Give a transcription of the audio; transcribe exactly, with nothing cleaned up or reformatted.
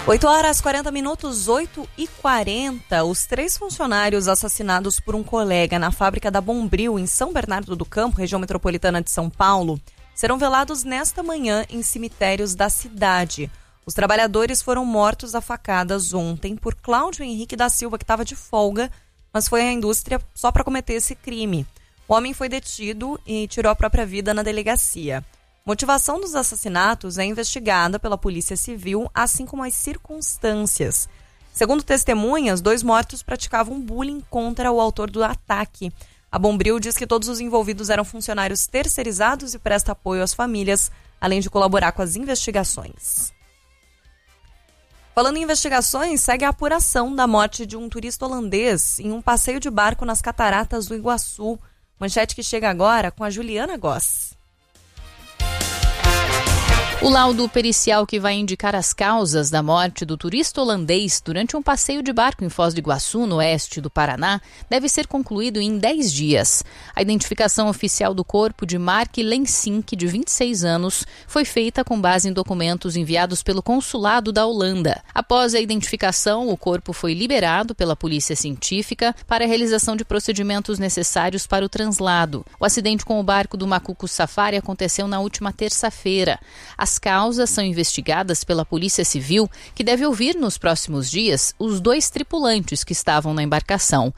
oito horas, quarenta minutos, oito e quarenta. Os três funcionários assassinados por um colega na fábrica da Bombril, em São Bernardo do Campo, região metropolitana de São Paulo, serão velados nesta manhã em cemitérios da cidade. Os trabalhadores foram mortos a facadas ontem por Cláudio Henrique da Silva, que estava de folga, mas foi à indústria só para cometer esse crime. O homem foi detido e tirou a própria vida na delegacia. Motivação dos assassinatos é investigada pela Polícia Civil, assim como as circunstâncias. Segundo testemunhas, dois mortos praticavam bullying contra o autor do ataque. A Bombril diz que todos os envolvidos eram funcionários terceirizados e presta apoio às famílias, além de colaborar com as investigações. Falando em investigações, segue a apuração da morte de um turista holandês em um passeio de barco nas cataratas do Iguaçu. Manchete que chega agora com a Juliana Goss. O laudo pericial que vai indicar as causas da morte do turista holandês durante um passeio de barco em Foz do Iguaçu, no oeste do Paraná, deve ser concluído em dez dias. A identificação oficial do corpo de Mark Lensink, de vinte e seis anos, foi feita com base em documentos enviados pelo consulado da Holanda. Após a identificação, o corpo foi liberado pela polícia científica para a realização de procedimentos necessários para o translado. O acidente com o barco do Macuco Safari aconteceu na última terça-feira. As causas são investigadas pela Polícia Civil, que deve ouvir nos próximos dias os dois tripulantes que estavam na embarcação.